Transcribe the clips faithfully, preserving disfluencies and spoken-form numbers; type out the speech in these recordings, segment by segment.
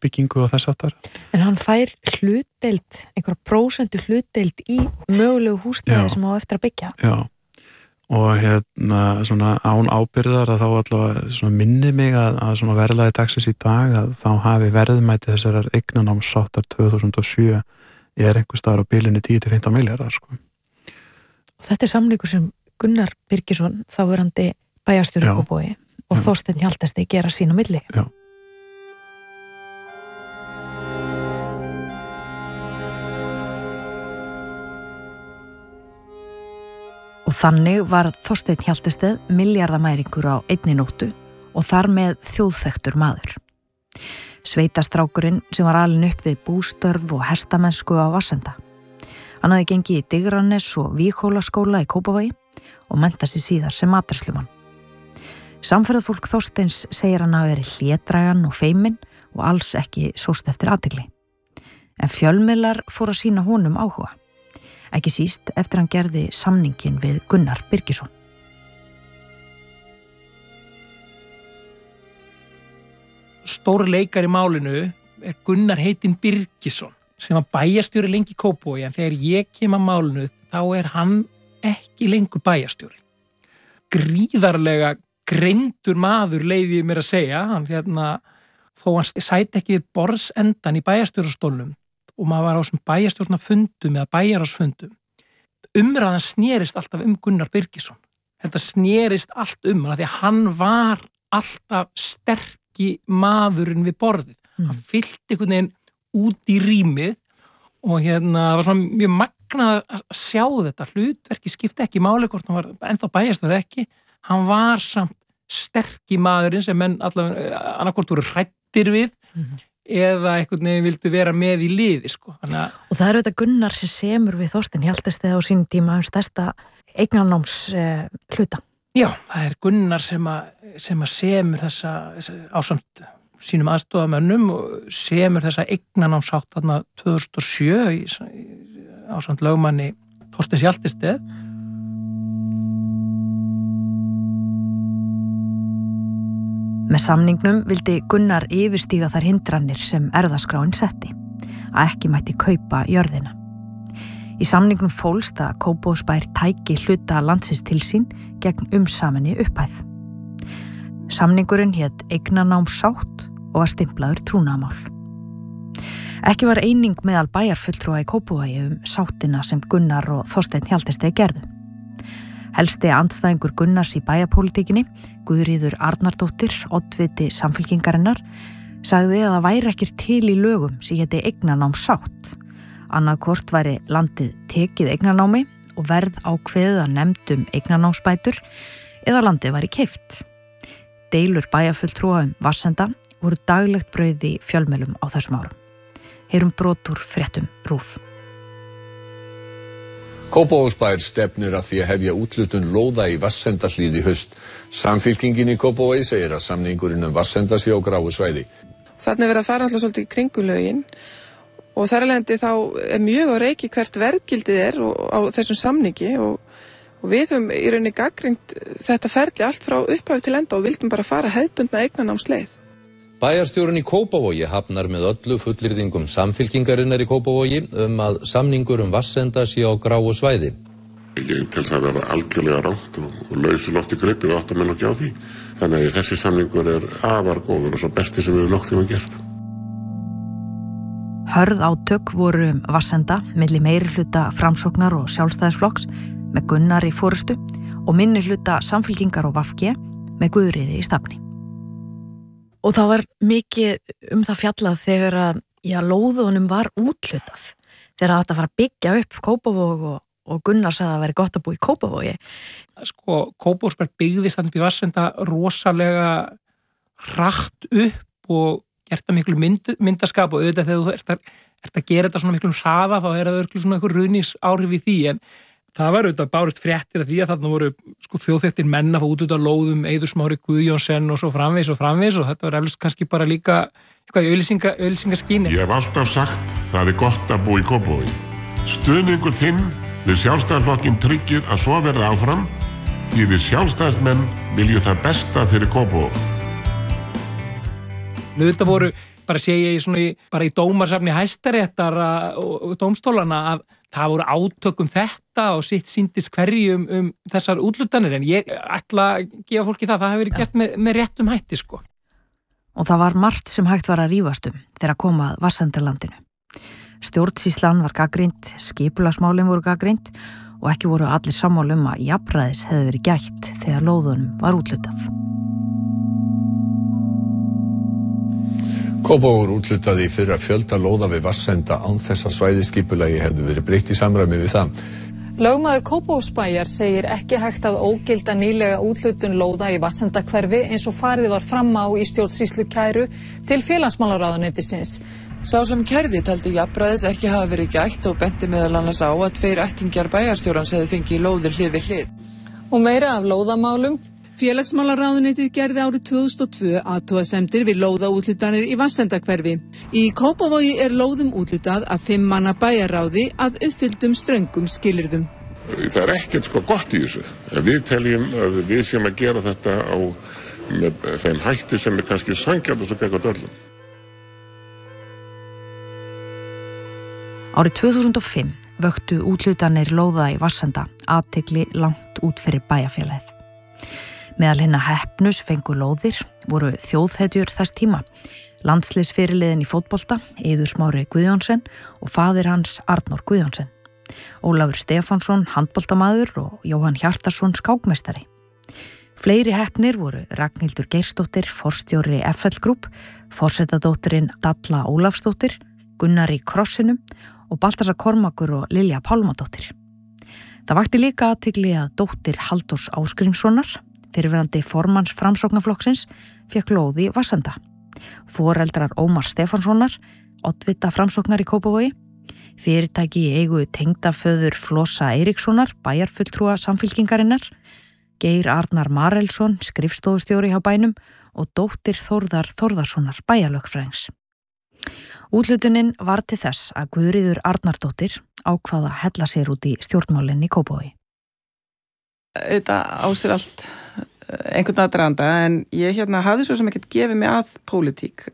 uppbyggingu og þess aftar. En hann fær hlutdeild, einhverja prósentu hlutdeild í mögulegu húsnæði sem á eftir að byggja. Já, og hérna svona án ábyrgðar að þá allavega svona minni mig að, að svona verðlagi dagsins í dag að þá hafi verðmæti þessarar eignanámssáttar tvö þúsund og sjö er einhver staðar á bilinu tíu til fimmtán milljarðar, sko. Og þetta er samningur sem Gunnar Birgisson, þáverandi bæjarstjóri í Kópavogi, og Þorsteinn Hjaltesti gera sín á milli. Já. Og þannig var Þorsteinn Hjaltesteð milljarðamæringur á einni nóttu og þar með þjóðþekktur maður. Sveitastrákurinn sem var alinn upp við bústörf og hestamennsku á Vassenda. Hann hafði gengið í Digranes og Víghólaskóla í Kópavogi og mennta sig síðar sem matarslumann. Samferðafólk Þorsteins segir hann að veri hlédrægan og feiminn og alls ekki sóst eftir athygli. En fjölmiðlar fór að sýna honum áhuga. Ekki síst eftir hann gerði samningin við Gunnar Birgisson. Stóri leikar í málinu er Gunnar heitinn Birgisson sem var bæjarstjóri lengi í Kópavogi, en þegar ég kem að málinu þá er hann ekki lengur bæjarstjóri. Gríðarlega greindur maður leyfi mér að segja, hann hérna, þó hann sæti ekki við borðsendan í bæjarstjórastólnum og maður var á þessum bæjarstjórnarfundum eða bæjarásfundum. Umræðan snerist alltaf um Gunnar Birgisson. Þetta snerist allt um hann, því að hann var alltaf sterki maðurinn við borðið. Mm. Hann fyllti einhvern veginn út í rýmið og hérna, það var svona mjög magnað að sjá þetta. Hlutverki skipti ekki máli hvort hann var ennþá bæjarstjóri ekki. Hann var samt sterki maðurinn sem menn allavega annarkvort voru hræddir við mm-hmm. eða einhvern veginn vildu vera með í liði, sko. Þannig að... Og það er auðvitað Gunnar sem semur við Þorsteinn Hjaltesteð á sínum tíma um stærsta eignarnáms eh, hluta. Já, það er Gunnar sem að, sem að semur þessa, ásamt sínum aðstofamönnum og semur þessa eignarnámsátt þarna tvö þúsund og sjö í, ásamt lögmanni Þorsteins Hjaltesteð. Með samningnum vildi Gunnar yfirstíga þær hindranir sem erfðaskráin setti, að ekki mætti kaupa jörðina. Í samningnum fólst að Kópavogsbær tæki hluta landsins til sín gegn umsaminni upphæð. Samningurinn hét eignarnámssátt og var stimplaður trúnaðarmál. Ekki var eining meðal bæjarfulltrúa í Kópavogi um sáttina sem Gunnar og Þorsteinn Hjaltesteð gerðu. Helsti andstæðingur Gunnars í bæjarpólitíkinni, Guðríður Arnardóttir, oddviti Samfylkingarinnar, sagði að það væri ekkert til í lögum sem héti eignarnámssátt. Annað hvort væri landið tekið eignarnámi og verð ákveðið að nefndum eignarnámsbætur eða landið væri keypt. Deilur bæjarfulltrúa um Vassenda voru daglegt brauð í fjölmiðlum á þessum árum. Heyrum brot úr fréttum RÚV. Kópavogsbær stefnir að því að hefja úthlutun lóða í Vatnsendahlíð í haust. Samfylkingin í Kópavogi segir að samningurinn um Vatnsenda sé á gráu svæði. Þannig verið að fara alltaf svolítið í kringulögin og þar alveg þá er mjög á reiki hvert verðgildið er á þessum samningi og, og við höfum í rauninni gagnrýnt þetta ferli allt frá upphafi til enda og vildum bara fara hefðbundna eignarnámsleið. Bæjarstjórinn í Kópavogi hafnar með öllu fullyrðingum Samfylkingarinnar í Kópavogi um að samningur um Vassenda sé á gráu svæði. Ég tel það að vera algjörlega rangt og, og lausu lofti greipið og átta menn ekki á því. Þannig að þessi samningur er afar góður og svo besti sem við höfum nokkuð tíma gert. Hörð átök voru um Vassenda milli meirihluta Framsóknar og Sjálfstæðisflokks með Gunnar í forystu og minnihluta Samfylkingar og V G með Guðríði í stafni. Og það var mikið um það fjallað þegar að já, lóðunum var úthlutað. Þegar það átti að fara að byggja upp Kópavog og, og Gunnar sagði að það væri gott að búa í Kópavogi. Sko, Kópavogsbær byggðist þannig upp í Vassenda rosalega hratt upp og gert það miklu mynd, myndaskap og auðvitað þegar þú ert að, ert að gera þetta svona miklu hraða þá er það örglu svona einhver ruðnings áhrif í því en það var auðvitað bárust fréttir af því að þarna voru sko, þjóðþekktir menn að fá út út á lóðum Eiður Smári Guðjónsson og svo framvegis og framvegis og þetta var eflust kannski bara líka eitthvað í auglýsinga, auglýsingaskíni. Ég hef alltaf sagt það er gott að búa í Kópavogi. Stuðningur þinn við Sjálfstæðisflokkinn tryggir að svo verði áfram því við sjálfstæðismenn viljum það besta fyrir Kópavog. Þetta voru bara sé ég svona í, bara í dómarsafni Hæstaréttar og, og dómstólana að það voru átökum þetta og sitt síndist hverju um, um þessar útlutanir, en ég ætla að gefa fólki það, það hefur verið gert með, með réttum hætti sko. Og það var margt sem hægt var að rífast um þegar kom að Vatnsendurlandinu. Stjórnsýslan var gagnrýnd, skipulagsmálin voru gagnrýnd og ekki voru allir sammála um að jafnræðis hefði verið gætt þegar lóðunum var útlutað. Kópavogur útlutaði í fyrra fjölda lóða við Vatnsenda án þess að svæðisskipulagi hefði verið breytt í samræmi við það. Lögmaður Kópavogsbæjar segir ekki hægt að ógilda nýlega útlutun lóða í Vassendahverfi eins og farið var fram á í stjórnsýslukæru til félagsmálaráðuneytisins. Sá sem kærði taldi jafnræðis ekki hafa verið gætt og benti meðal annars á að tveir ættingjar bæjarstjórans hefði fengið lóðir hlið við hlið. Og meira af lóðamálum. Félagsmálaráðuneytið gerði árið tvö þúsund og tvö athugasemdir við lóðaútlutanir í Vassendahverfi. Í Kópavogi er lóðum útlutað af fimm manna bæjarráði að uppfylltum ströngum skilyrðum. Það er ekkert sko gott í þessu. Við teljum að við séum að gera þetta á með þeim hætti sem er kannski sanngjarnt og gegn öllum. Árið tvö þúsund og fimm vöktu útlutanir lóða í Vassenda athygli langt út fyrir bæjarfélagið. Meðal hinna heppnus fengu lóðir voru þjóðhetjur þess tíma, landsliðsfyrirliðin í fótbolta, Eiður Smári Guðjónsson og faðir hans Arnór Guðjónsson, Ólafur Stefánsson handboltamaður og Jóhann Hjartarson skákmeistari. Fleiri heppnir voru Ragnhildur Geirsdóttir, forstjóri F L Group, forsetadóttirinn Dalla Ólafsdóttir, Gunnar í krossinum og Baltasar Kormákur og Lilja Pálmadóttir. Það vakti líka athygli að dóttir Halldórs Ásgrímssonar, fyrirverandi formanns Framsóknarflokksins, fékk lóð í Vassenda. Foreldrar Ómar Stefánssonar, oddvita Framsóknar í Kópavogi, fyrirtæki í eigu tengdaföður Flosa Eiríkssonar, bæjarfulltrúa Samfylkingarinnar, Geir Arnar Marelsson, skrifstofustjóri hjá bænum og dóttir Þórðar Þórðarssonar, bæjarlögfræðings. Útlutunin var til þess að Guðríður Arnardóttir ákvað að hella sér út í stjórnmálinn í Kópavogi. Þetta á sér allt einhvern aðdraganda, en ég hérna hafði svo sem ekkert gefið mig að pólitík.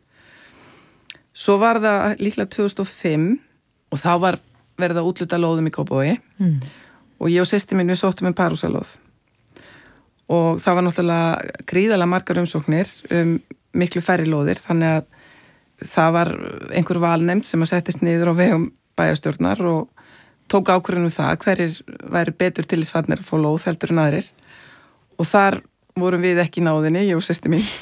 Svo var það líklega tvö þúsund og fimm og þá var verið að útluta lóðum í Kópavogi mm. og ég og systir mín við sóttum um parhúsalóð. Og það var náttúrulega gríðarlega margar umsóknir um miklu færri lóðir, þannig að það var einhver valnefnd sem að settist niður á vegum bæjarstjórnar og tók ákvörðun um það hverjir væri betur tillisfallnir að fá lóð heldur en aðrir. Og þar vorum við ekki í náðinni, ég og systir mín.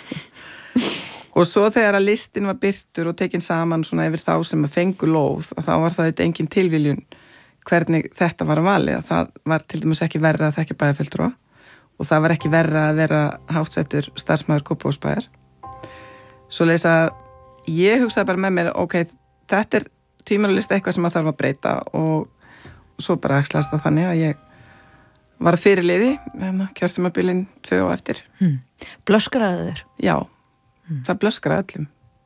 Og svo þegar að listin var birtur og tekin saman svona yfir þá sem að fengu lóð, þá var það eitthvað engin tilviljun hvernig þetta var að valið. Það var til dæmis ekki verra að þekka bæjarfulltrúa og það var ekki verra að vera háttsettur starfsmaður Kópavogsbæjar. Svo leys að ég hugsaði bara með mér, ok, þetta er tímalist eitthvað sem að þarf að breyta og svo bara axlast það þannig að ég var fyrirliði, kjörtímabilin tvö og eftir. Hmm. Blöskraði þér? Já, hmm. það blöskraði öllum.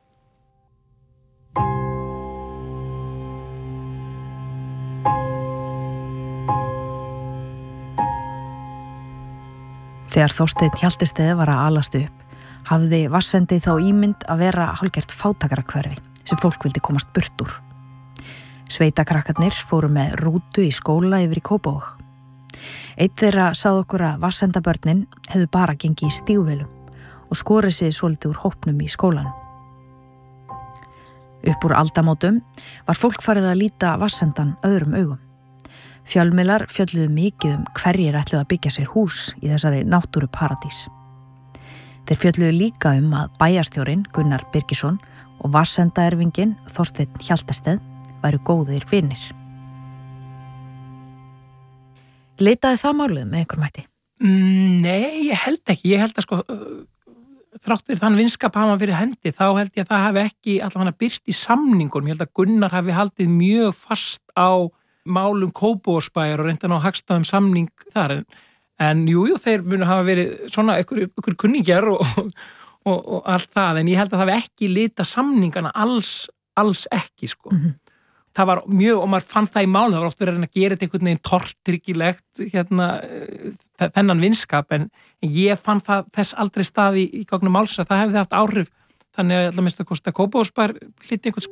Þegar Þorsteinn Hjaltesteð var að alast upp, hafði Vatnsendið þá ímynd að vera hálfgert fátækrahverfi sem fólk vildi komast burt úr. Sveitakrakkarnir fóru með rútu í skóla yfir í Kópavog. Eitt þeirra sagði okkur að Vassendabörnin hefðu bara gengið í stígvélum og skorið sig svolítið úr hópnum í skólanum. Upp úr aldamótum var fólk farið að líta Vatsendan öðrum augum. Fjölmiðlar fjölluðu mikið um hverjir ætluðu að byggja sér hús í þessari náttúru paradís. Þeir fjölluðu líka um að bæjarstjórinn Gunnar Birgisson og Vatsendaerfinginn Þorsteinn Hjaltesteð væru góðir vinir. Leitaði það málið með einhver mætti? Mm, nei, ég held ekki. Ég held að sko, þrátt fyrir þann vinskap hafa fyrir hendi, þá held ég að það hafi ekki allavega byrt í samningunum. Ég held að Gunnar hafi haldið mjög fast á málum Kópavogsbæjar og reyndan á hagstæðum samning þar. En, en jú, jú, þeir munu hafa verið svona ykkur, ykkur kunningjar og, og, og allt það. En ég held að það hafi ekki litað samningana alls, alls ekki, sko. Mm-hmm. Það var mjög, og maður fann það í mál, það var oft verið að gera þetta einhvern veginn tortryggilegt, hérna, þennan vinskap, en ég fann það þess aldrei stað í, í gögnum máls að það hefði haft áhrif þannig að alltaf minnst að kosta Kópavogsbær hlýtti einhvern